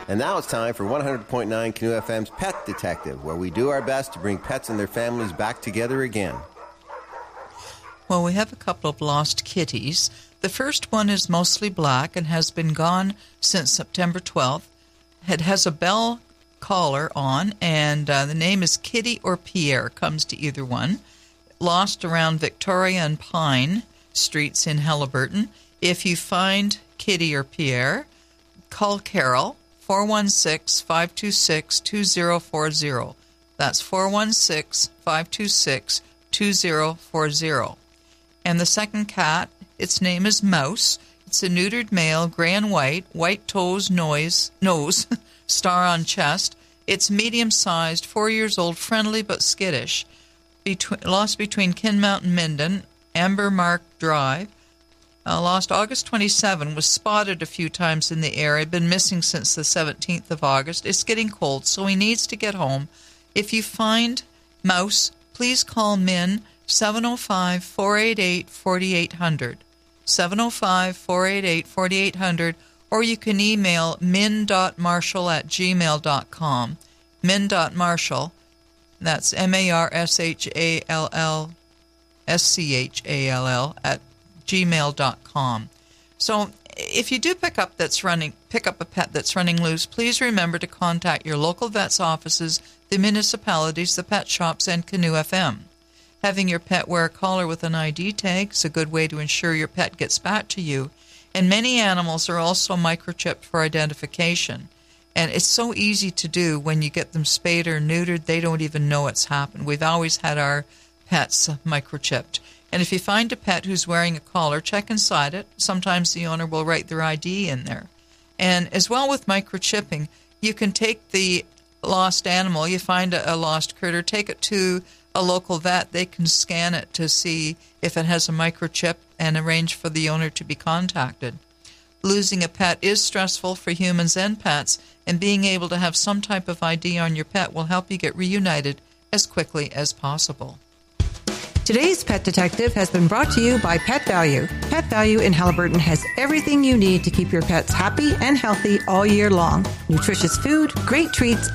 And now it's time for 100.9 Canoe FM's Pet Detective, where we do our best to bring pets and their families back together again. Well, we have a couple of lost kitties. The first one is mostly black and has been gone since September 12th. It has a bell collar on, and the name is Kitty or Pierre, comes to either one. Lost around Victoria and Pine Streets in Halliburton. If you find Kitty or Pierre, call Carol, 416-526-2040. That's 416-526-2040. And the second cat, its name is Mouse. It's a neutered male, gray and white toes, nose, star on chest. It's medium-sized, 4 years old, friendly but skittish. Lost between Kinmount and Minden, Amber Mark Drive. Lost August 27, was spotted a few times in the area, been missing since the 17th of August. It's getting cold, so he needs to get home. If you find Mouse, please call Min 705-488-4800, 705-488-4800, or you can email min.marshall@gmail.com, min.marshall, that's MARSHALLSCHALL @gmail.com. So if you do pick up a pet that's running loose, please remember to contact your local vet's offices, the municipalities, the pet shops, and Canoe FM. Having your pet wear a collar with an ID tag is a good way to ensure your pet gets back to you. And many animals are also microchipped for identification. And it's so easy to do when you get them spayed or neutered, they don't even know it's happened. We've always had our pets microchipped. And if you find a pet who's wearing a collar, check inside it. Sometimes the owner will write their ID in there. And as well with microchipping, you can take the lost animal, you find a lost critter, take it to a local vet. They can scan it to see if it has a microchip and arrange for the owner to be contacted. Losing a pet is stressful for humans and pets, and being able to have some type of ID on your pet will help you get reunited as quickly as possible. Today's Pet Detective has been brought to you by Pet Value. Pet Value in Halliburton has everything you need to keep your pets happy and healthy all year long. Nutritious food, great treats,